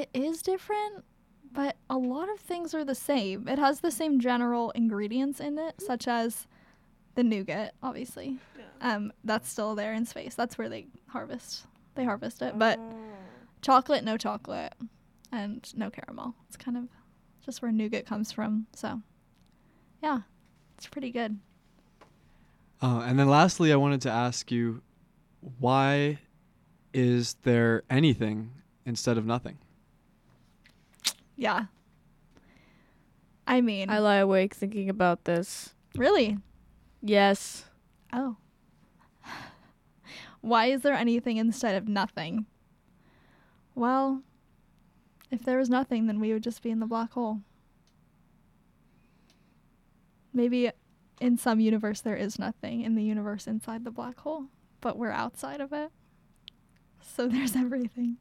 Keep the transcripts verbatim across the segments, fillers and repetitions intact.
It is different, but a lot of things are the same. It has the same general ingredients in it, such as the nougat, obviously. Yeah. Um, that's still there in space. That's where they harvest. They harvest it. Oh. But chocolate, no chocolate, and no caramel. It's kind of just where nougat comes from. So, yeah, it's pretty good. Uh, and then lastly, I wanted to ask you, why is there anything instead of nothing? Yeah. I mean, I lie awake thinking about this. Really? Yes. Oh. Why is there anything instead of nothing? Well, if there was nothing, then we would just be in the black hole. Maybe in some universe there is nothing in the universe inside the black hole, but we're outside of it. So there's everything.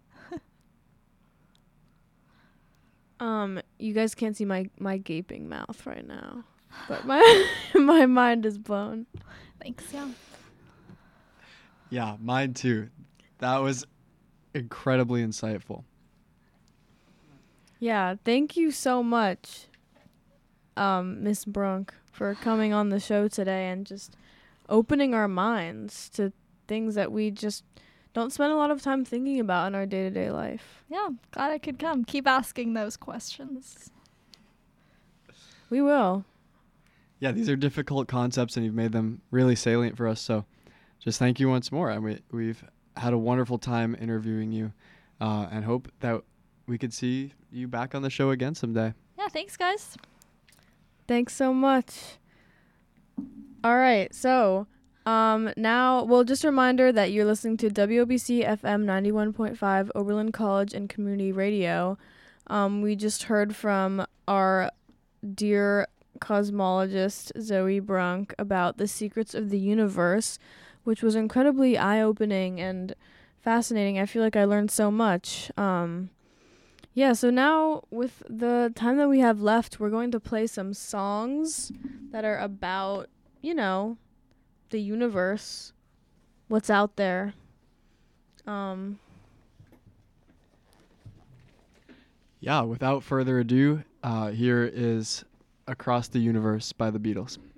um, you guys can't see my, my gaping mouth right now, but my my mind is blown. Thanks, yeah. Yeah, mine too. That was incredibly insightful. Yeah, thank you so much, um, Miss Brunk, for coming on the show today and just opening our minds to things that we just don't spend a lot of time thinking about in our day-to-day life. Yeah, glad I could come. Keep asking those questions. We will. Yeah, these are difficult concepts, and you've made them really salient for us. So just thank you once more. And we, we've had a wonderful time interviewing you, uh, and hope that we could see you back on the show again someday. Yeah, thanks, guys. Thanks so much. All right, so um, now, well, just a reminder that you're listening to W O B C F M ninety-one point five, Oberlin College and Community Radio. Um, we just heard from our dear cosmologist, Zoe Brunk, about the secrets of the universe, which was incredibly eye-opening and fascinating. I feel like I learned so much. Um, yeah, so now with the time that we have left, we're going to play some songs that are about, you know, the universe, what's out there. Um, yeah, without further ado, uh, here is Across the Universe by the Beatles.